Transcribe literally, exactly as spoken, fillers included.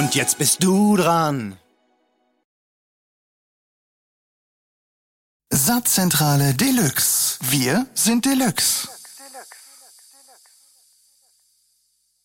Und jetzt bist du dran. Satzzentrale Deluxe. Wir sind Deluxe.